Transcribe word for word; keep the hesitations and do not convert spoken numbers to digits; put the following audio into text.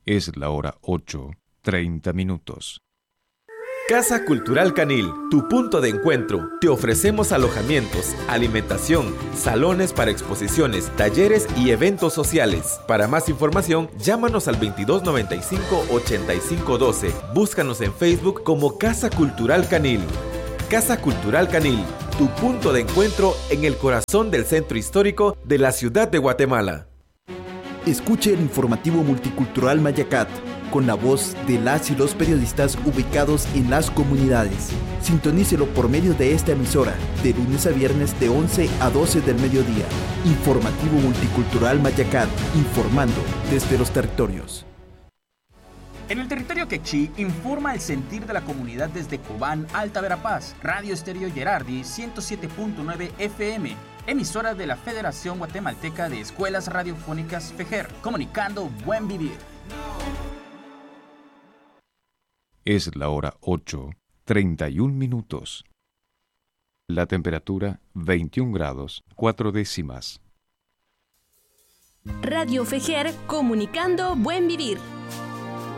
Es la hora ocho, treinta minutos. Casa Cultural Canil, tu punto de encuentro. Te ofrecemos alojamientos, alimentación, salones para exposiciones, talleres y eventos sociales. Para más información, llámanos al veintidós noventa y cinco, ochenta y cinco doce. Búscanos en Facebook como Casa Cultural Canil. Casa Cultural Canil, tu punto de encuentro en el corazón del centro histórico de la ciudad de Guatemala. Escuche el informativo multicultural Mayacat, con la voz de las y los periodistas ubicados en las comunidades. Sintonícelo por medio de esta emisora, de lunes a viernes de once a doce del mediodía. Informativo multicultural Mayacat, informando desde los territorios. En el territorio quechí, informa el sentir de la comunidad desde Cobán, Alta Verapaz, Radio Estéreo Gerardi, ciento siete punto nueve F M, emisora de la Federación Guatemalteca de Escuelas Radiofónicas FEGER, comunicando buen vivir. Es la hora ocho, treinta y un minutos. La temperatura veintiún grados, cuatro décimas. Radio FEGER, comunicando buen vivir.